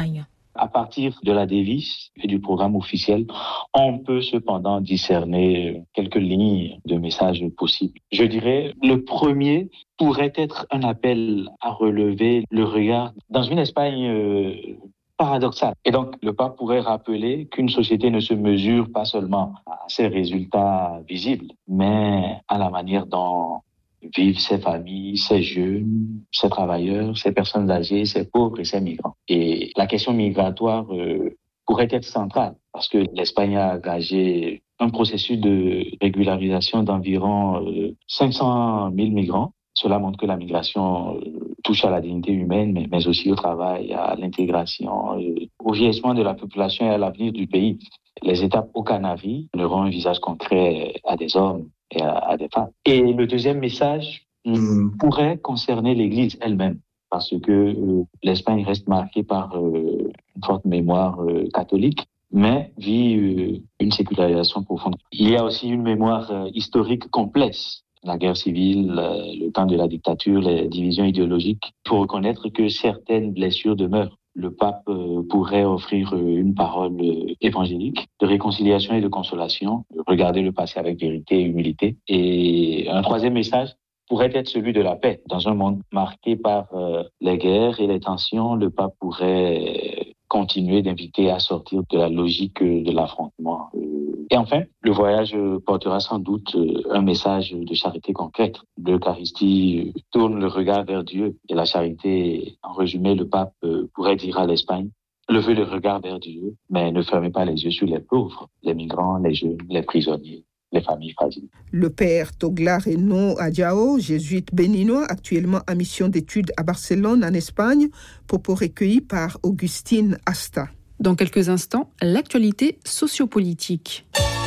l'Espagne. À partir de la devise et du programme officiel, on peut cependant discerner quelques lignes de messages possibles. Je dirais, le premier pourrait être un appel à relever le regard dans une Espagne paradoxale. Et donc, le pape pourrait rappeler qu'une société ne se mesure pas seulement à ses résultats visibles, mais à la manière dont vivent ces familles, ces jeunes, ces travailleurs, ces personnes âgées, ces pauvres et ces migrants. Et la question migratoire pourrait être centrale parce que l'Espagne a engagé un processus de régularisation d'environ 500 000 migrants. Cela montre que la migration touche à la dignité humaine, mais aussi au travail, à l'intégration, au vieillissement de la population et à l'avenir du pays. Les étapes aux Canaries donneront un visage concret à des hommes et à des femmes. Et le deuxième message pourrait concerner l'Église elle-même, parce que l'Espagne reste marquée par une forte mémoire catholique, mais vit une sécularisation profonde. Il y a aussi une mémoire historique complexe. La guerre civile, le temps de la dictature, les divisions idéologiques. Il faut reconnaître que certaines blessures demeurent. Le pape pourrait offrir une parole évangélique de réconciliation et de consolation, regarder le passé avec vérité et humilité. Et un troisième message pourrait être celui de la paix. Dans un monde marqué par les guerres et les tensions, le pape pourrait continuer d'inviter à sortir de la logique de l'affrontement. Et enfin, le voyage portera sans doute un message de charité concrète. L'Eucharistie tourne le regard vers Dieu et la charité, en résumé, le pape pourrait dire à l'Espagne, levez le regard vers Dieu, mais ne fermez pas les yeux sur les pauvres, les migrants, les jeunes, les prisonniers, les familles fragiles. Le père Togla Reno Adjao, jésuite béninois, actuellement en mission d'études à Barcelone, en Espagne, propos recueillis par Augustine Asta. Dans quelques instants, l'actualité sociopolitique.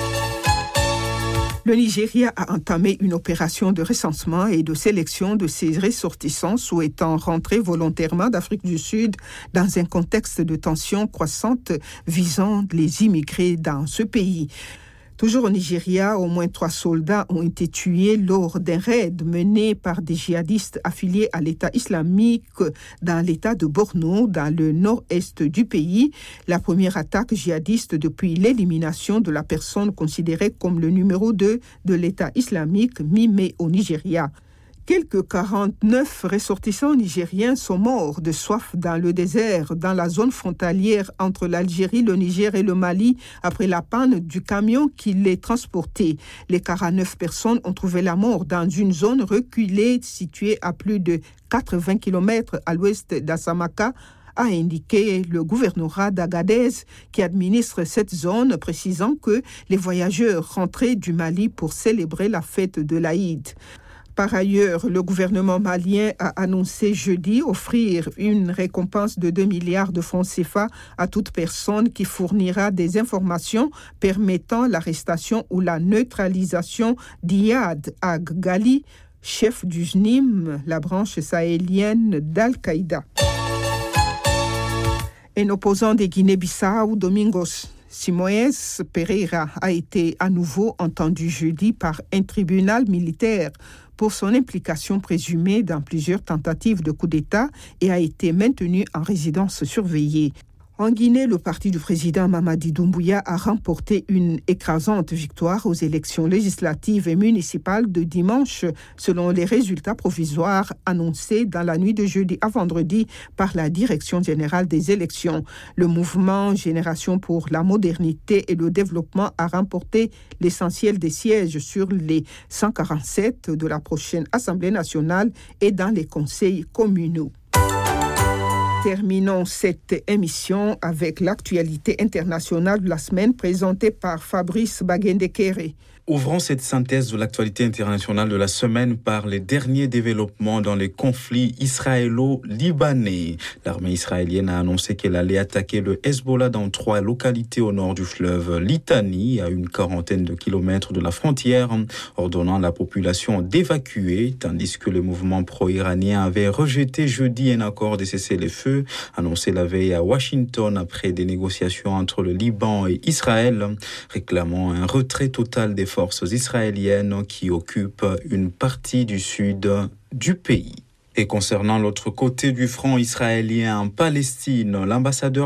Le Nigeria a entamé une opération de recensement et de sélection de ses ressortissants souhaitant rentrer volontairement d'Afrique du Sud dans un contexte de tensions croissantes visant les immigrés dans ce pays. Toujours au Nigeria, au moins 3 soldats ont été tués lors d'un raid mené par des djihadistes affiliés à l'État islamique dans l'État de Borno, dans le nord-est du pays. La première attaque djihadiste depuis l'élimination de la personne considérée comme le numéro 2 de l'État islamique mi-mai au Nigeria. Quelques 49 ressortissants nigériens sont morts de soif dans le désert, dans la zone frontalière entre l'Algérie, le Niger et le Mali, après la panne du camion qui les transportait. Les 49 personnes ont trouvé la mort dans une zone reculée située à plus de 80 km à l'ouest d'Assamaka, a indiqué le gouvernorat d'Agadez qui administre cette zone, précisant que les voyageurs rentraient du Mali pour célébrer la fête de l'Aïd. Par ailleurs, le gouvernement malien a annoncé jeudi offrir une récompense de 2 milliards de francs CFA à toute personne qui fournira des informations permettant l'arrestation ou la neutralisation d'Iyad Ag-Ghali, chef du JNIM, la branche sahélienne d'Al-Qaïda. Un opposant de Guinée-Bissau, Domingos Simoes Pereira, a été à nouveau entendu jeudi par un tribunal militaire pour son implication présumée dans plusieurs tentatives de coup d'État et a été maintenu en résidence surveillée. En Guinée, le parti du président Mamadi Doumbouya a remporté une écrasante victoire aux élections législatives et municipales de dimanche, selon les résultats provisoires annoncés dans la nuit de jeudi à vendredi par la Direction générale des élections. Le mouvement Génération pour la modernité et le développement a remporté l'essentiel des sièges sur les 147 de la prochaine Assemblée nationale et dans les conseils communaux. Terminons cette émission avec l'actualité internationale de la semaine présentée par Fabrice Bagendekere. Ouvrons cette synthèse de l'actualité internationale de la semaine par les derniers développements dans les conflits israélo-libanais. L'armée israélienne a annoncé qu'elle allait attaquer le Hezbollah dans 3 localités au nord du fleuve Litani, à une 40aine de kilomètres de la frontière, ordonnant la population d'évacuer, tandis que le mouvement pro-iranien avait rejeté jeudi un accord de cessez-le-feu, annoncé la veille à Washington après des négociations entre le Liban et Israël, réclamant un retrait total des forces israéliennes qui occupent une partie du sud du pays. Et concernant l'autre côté du front israélien en Palestine, l'ambassadeur